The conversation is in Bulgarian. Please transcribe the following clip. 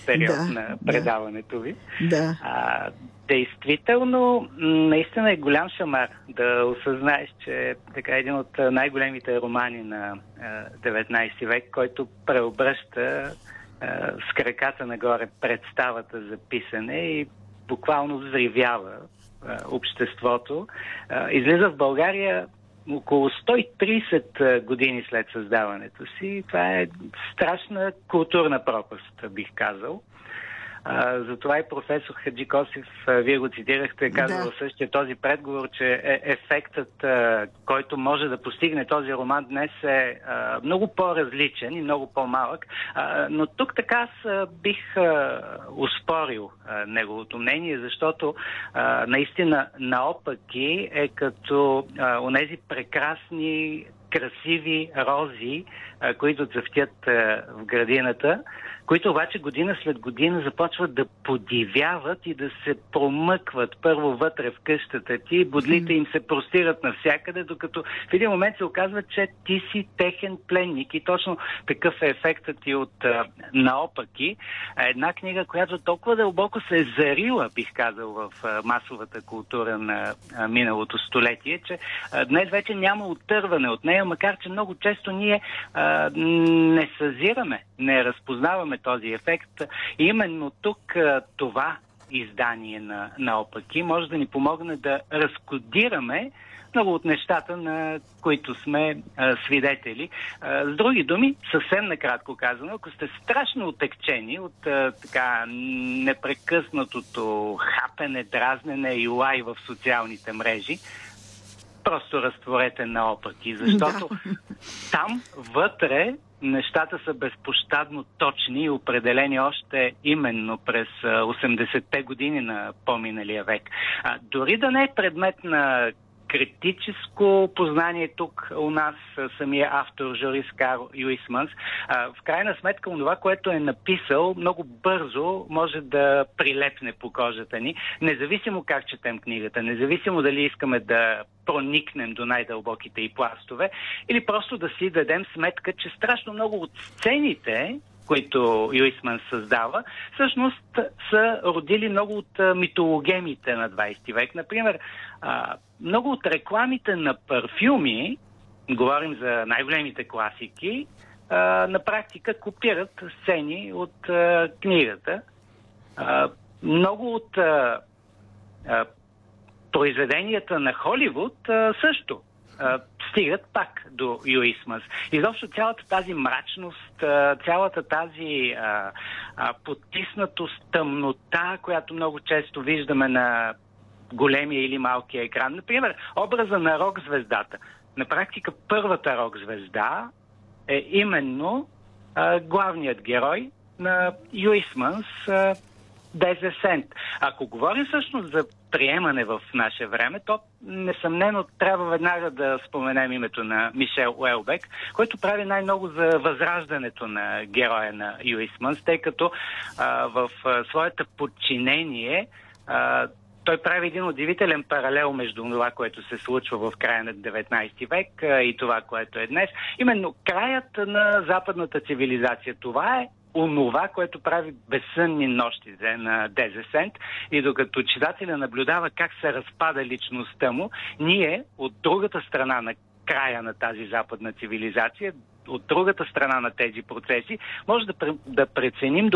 период на предаването ви. Действително, наистина е голям шамар да осъзнаеш, че така един от най-големите романи на 19 век, който преобръща с краката нагоре представата за писане и буквално взривява обществото. Излиза в България около 130 години след създаването си. Това е страшна културна пропаст, бих казал. Затова и професор Хаджикосев, вие го цитирахте, казва същия този предговор, че ефектът, който може да постигне този роман днес е много по-различен и много по-малък. Но тук така аз бих успорил неговото мнение, защото наистина наопаки е като онези прекрасни, красиви рози, които цъфтят в градината, които обаче година след година започват да подивяват и да се промъкват първо вътре в къщата ти, бодлите им се простират навсякъде, докато в един момент се оказва, че ти си техен пленник. И точно такъв е ефектът и от наопаки. Една книга, която толкова дълбоко се е зарила, бих казал, в масовата култура на миналото столетие, че днес вече няма отърване от нея, макар че много често ние не съзираме, не разпознаваме този ефект. И именно тук това издание на наопаки може да ни помогне да разкодираме много от нещата, на които сме свидетели. С други думи, съвсем накратко казано, ако сте страшно отекчени от така непрекъснатото хапене, дразнене и лай в социалните мрежи, просто разтворете наопаки, защото там вътре нещата са безпощадно точни и определени още именно през 80-те години на по-миналия век. Дори да не е предмет на критическо познание тук у нас, самия автор, журист Карл Юисманс, в крайна сметка това, което е написал, много бързо може да прилепне по кожата ни, независимо как четем книгата, независимо дали искаме да проникнем до най-дълбоките и пластове, или просто да си дадем сметка, че страшно много от сцените, които Юисман създава, всъщност са родили много от митологемите на 20 век. Например, много от рекламите на парфюми, говорим за най-големите класики, на практика копират сцени от книгата. Много от произведенията на Холивуд също стигат пак до Юисманс. Изобщо цялата тази мрачност, цялата тази потиснатост, тъмнота, която много често виждаме на големия или малкия екран. Например, образа на рок-звездата. На практика първата рок-звезда е именно главният герой на Юисманс, Дезесент. Ако говорим всъщност за приемане в наше време, то несъмнено трябва веднага да споменем името на Мишел Уелбек, който прави най-много за възраждането на героя на Юисманс, тъй като в своята подчинение той прави един удивителен паралел между това, което се случва в края на 19 век и това, което е днес. Именно краят на западната цивилизация. Това е онова, което прави безсънни нощите на Дезесент, и докато читателя наблюдава как се разпада личността му, ние от другата страна на края на тази западна цивилизация, от другата страна на тези процеси, може да преценим